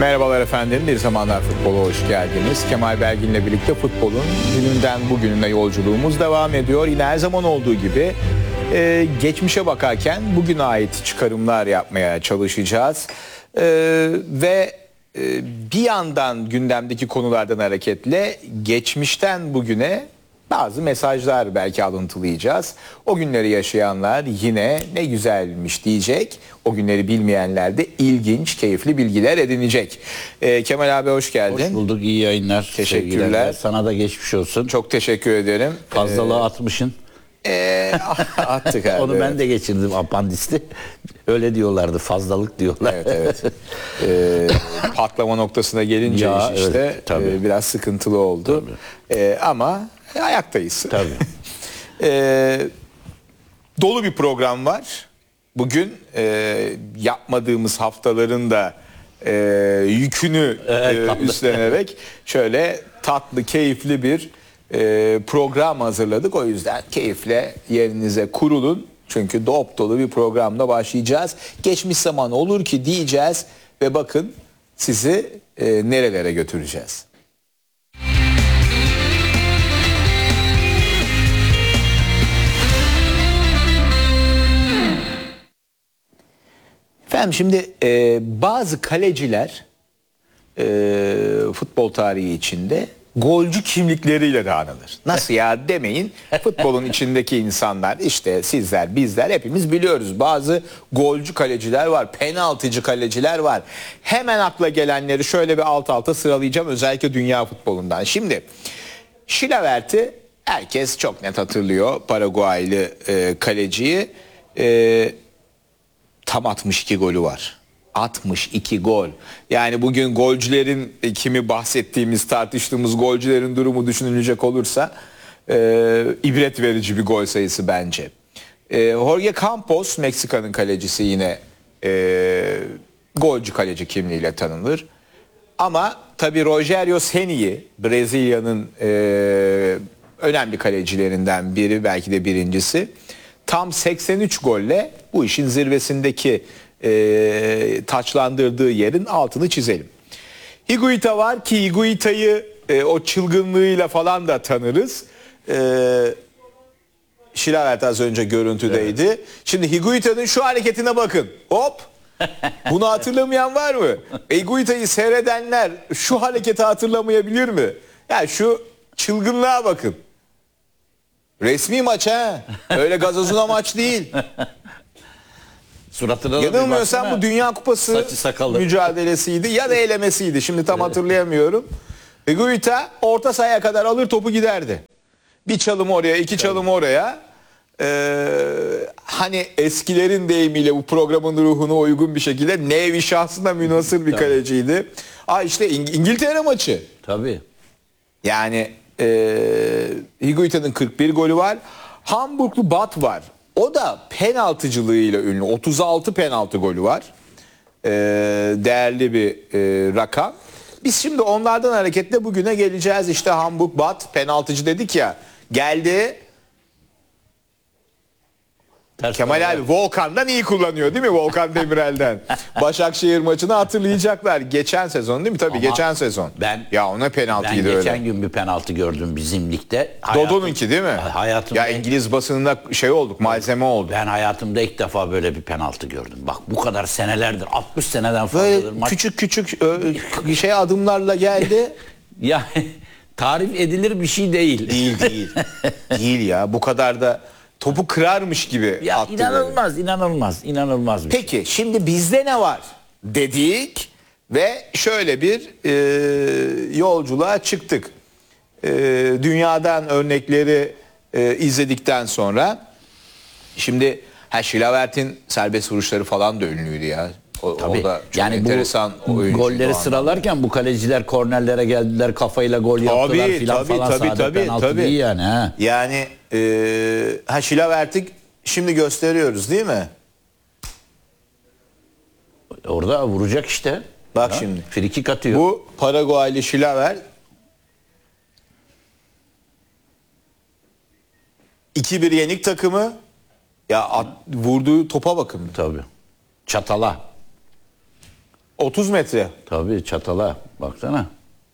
Merhabalar efendim, Bir Zamanlar Futbol'a hoş geldiniz. Kemal Belgin'le birlikte futbolun dününden bugününe yolculuğumuz devam ediyor. Yine her zaman olduğu gibi geçmişe bakarken bugüne ait çıkarımlar yapmaya çalışacağız. Bir yandan gündemdeki konulardan hareketle geçmişten bugüne bazı mesajlar belki alıntılayacağız. O günleri yaşayanlar yine ne güzelmiş diyecek. O günleri bilmeyenler de ilginç, keyifli bilgiler edinecek. Kemal abi hoş geldin. Hoş bulduk, iyi yayınlar. Teşekkürler. Sevgiler. Sana da geçmiş olsun. Çok teşekkür ederim. Fazlalığı atmışsın. Attık abi. Onu ben de geçirdim, apandisti. Öyle diyorlardı, fazlalık diyorlar. Evet. Patlama noktasına gelince Ya, iş işte evet, tabii. biraz sıkıntılı oldu. Ama ayaktayız. Tabii. Dolu bir program var. Bugün yapmadığımız haftaların da yükünü üstlenerek şöyle tatlı, keyifli bir program hazırladık. O yüzden keyifle yerinize kurulun. Çünkü dop dolu bir programla başlayacağız. Geçmiş zaman olur ki diyeceğiz ve bakın sizi nerelere götüreceğiz. Efendim şimdi bazı kaleciler futbol tarihi içinde golcü kimlikleriyle de anılır. Nasıl ya demeyin. Futbolun içindeki insanlar işte sizler bizler hepimiz biliyoruz. Bazı golcü kaleciler var. Penaltıcı kaleciler var. Hemen akla gelenleri şöyle bir alt alta sıralayacağım. Özellikle dünya futbolundan. Şimdi Chilavert'i herkes çok net hatırlıyor. Paraguaylı kaleciyi. Tam 62 golü var. 62 gol. Yani bugün golcülerin kimi bahsettiğimiz, tartıştığımız golcülerin durumu düşünülecek olursa ibret verici bir gol sayısı bence. Jorge Campos, Meksika'nın kalecisi yine golcü kaleci kimliğiyle tanınır. Ama tabii Rogério Ceni'yi, Brezilya'nın önemli kalecilerinden biri, belki de birincisi. Tam 83 golle bu işin zirvesindeki taçlandırdığı yerin altını çizelim. Higuita var ki Higuita'yı o çılgınlığıyla falan da tanırız. Chilavert az önce görüntüdeydi. Evet. Şimdi Higuita'nın şu hareketine bakın. Hop! Bunu hatırlamayan var mı? Higuita'yı seyredenler şu hareketi hatırlamayabilir mi? Yani şu çılgınlığa bakın. Resmi maç ha. Öyle gazozuna maç değil. Suratına da yanılmıyorsam bu Dünya Kupası mücadelesiydi ya da elemesiydi. Şimdi tam hatırlayamıyorum. Higuita orta sahaya kadar alır topu giderdi. Bir çalım oraya, iki çalım oraya. Hani eskilerin deyimiyle bu programın ruhuna uygun bir şekilde nevi şahsına münhasır bir kaleciydi. İşte İngiltere maçı. Tabii. Yani Higuita'nın 41 golü var. Hamburglu Bat var. O da penaltıcılığıyla ünlü. 36 penaltı golü var. Değerli bir rakam. Biz şimdi onlardan hareketle bugüne geleceğiz. İşte Hamburg Bat penaltıcı dedik ya. Geldi. Kemal abi Volkan'dan iyi kullanıyor değil mi? Volkan Demirel'den. Başakşehir maçını hatırlayacaklar. Geçen sezon değil mi? Tabii ama geçen sezon. Ya ona penaltıydı öyle. Ben geçen gün bir penaltı gördüm bizim ligde. Dodo'nunki değil mi? Hayatımda. Ya İngiliz basınında şey olduk, malzeme oldu. Ben hayatımda ilk defa böyle bir penaltı gördüm. Bak bu kadar senelerdir, 60 seneden fazladır. Böyle küçük şey adımlarla geldi. Ya tarif edilir bir şey değil. Değil. Değil ya. Bu kadar da topu kırarmış gibi ya attı. İnanılmaz. Peki şimdi bizde ne var dedik ve şöyle bir yolculuğa çıktık. Dünyadan örnekleri izledikten sonra şimdi Chilavert'in serbest vuruşları falan da ünlüydü ya. O da çok yani enteresan oyuncu. Golleri sıralarken bu kaleciler kornerlere geldiler, kafayla gol yaptılar falan. Tabii. Değil yani. Ha. Yani Chilavert'i şimdi gösteriyoruz değil mi? Orada vuracak işte. Bak şimdi. Frikik atıyor. Bu Paraguaylı Chilavert 2-1 yenik takımı. Ya vurduğu topa bakın. Tabii. Çatala. 30 metre. Tabii çatala baksana.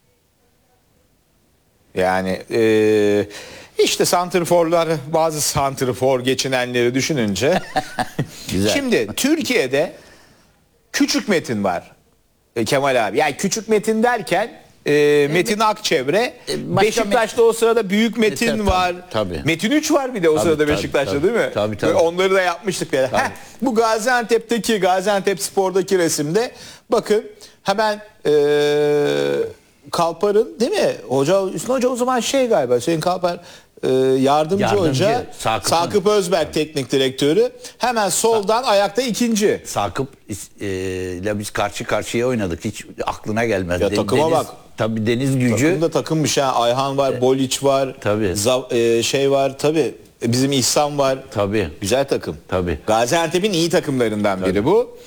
Yani işte santrforlar, bazı santrfor geçinenleri düşününce. Güzel. Şimdi Türkiye'de Küçük Metin var. Kemal abi. Yani Küçük Metin derken Metin Akçevre. Beşiktaş'ta o sırada Büyük Metin tabii, var. tabii. Metin 3 var bir de o Tabii, sırada tabii, Beşiktaş'ta tabii. değil mi? Tabii. Ve onları da yapmıştık. Bu Gaziantep Spor'daki resimde bakın hemen Kalpar'ın değil mi? Hüsnü Hoca o zaman galiba Hüseyin Kalpar yardımcı hoca. Sakıp Özberk teknik direktörü. Hemen soldan ayakta ikinci. Sakıp ile biz karşı karşıya oynadık. Hiç aklına gelmez. Ya takıma bak. Tabii Deniz Gücü. Takımda takımmış ha. Ayhan var, Boliç var. Tabii. Var tabii. Bizim İhsan var. Tabii. Güzel takım. Tabii. Gaziantep'in iyi takımlarından biri bu.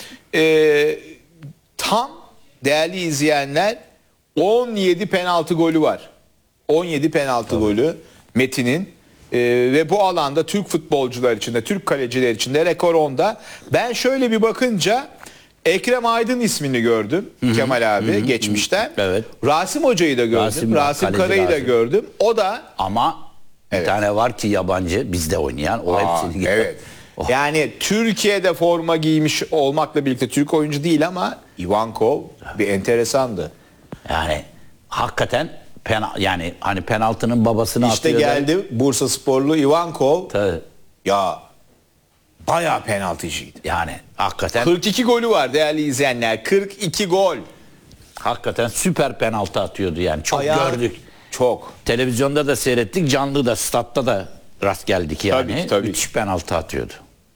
Tam değerli izleyenler 17 penaltı golü var. 17 penaltı golü Metin'in. Ve bu alanda Türk futbolcular içinde, Türk kaleciler içinde rekor 10'da. Ben şöyle bir bakınca Ekrem Aydın ismini gördüm. Kemal abi geçmişten. Evet. Rasim Hoca'yı da gördüm. Rasim Kara'yı da gördüm. O da ama bir tane var ki yabancı bizde oynayan. O hepsini evet. Yani Türkiye'de forma giymiş olmakla birlikte Türk oyuncu değil ama Ivankov bir enteresandı. Yani hakikaten yani hani penaltının babasını İşte atıyor. geldi Bursa sporlu Ivankov. Tabii. Ya bayağı penaltıcıydı. Yani hakikaten 42 golü var değerli izleyenler. 42 gol. hakikaten süper penaltı atıyordu yani. Çok gördük. Çok. Televizyonda da seyrettik, canlı da, statta da rast geldik yani. Tabii. Müthiş penaltı atıyordu.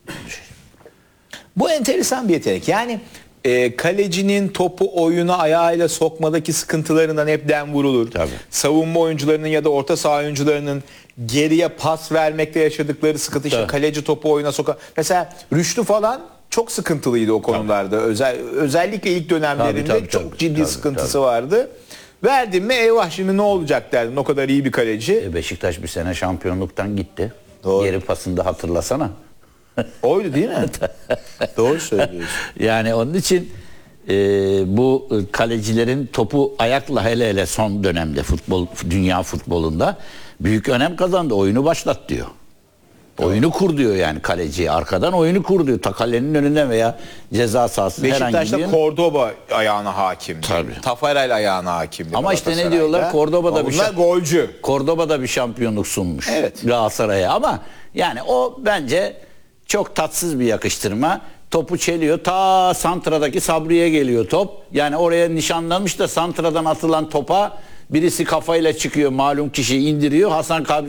Bu enteresan bir yetenek. Yani kalecinin topu oyuna ayağıyla sokmadaki sıkıntılarından hep dem vurulur. Tabii. Savunma oyuncularının ya da orta saha oyuncularının geriye pas vermekte yaşadıkları sıkıntı. İşte Tabii. kaleci topu oyuna sokar. Mesela Rüştü falan çok sıkıntılıydı o konularda. Özellikle ilk dönemlerinde Tabii, çok ciddi sıkıntısı vardı. Verdin mi eyvah şimdi ne olacak derdin, o kadar iyi bir kaleci. Beşiktaş bir sene şampiyonluktan gitti. Doğru. Geri pasında hatırlasana. Oydu değil mi? Doğru söylüyorsun. Yani onun için bu kalecilerin topu ayakla hele son dönemde dünya futbolunda büyük önem kazandı. Oyunu başlat diyor. Oyunu kur diyor yani kaleciye. Arkadan oyunu kur diyor. Ta kalenin önünden veya ceza sahasında herhangi bir Beşiktaş'ta Cordoba ayağına hakimdi. Tabii. Tafarel ayağına hakimdi. Ama işte ne Galatasaray'da. diyorlar? Cordoba'da Ama bir bunlar golcü. Cordoba'da bir şampiyonluk sunmuş Evet. Galatasaray'a ama yani o bence çok tatsız bir yakıştırma. Topu çeliyor. Ta Santra'daki Sabri'ye geliyor top. Yani oraya nişanlanmış da Santra'dan atılan topa birisi kafayla çıkıyor. Malum kişi indiriyor. Hasan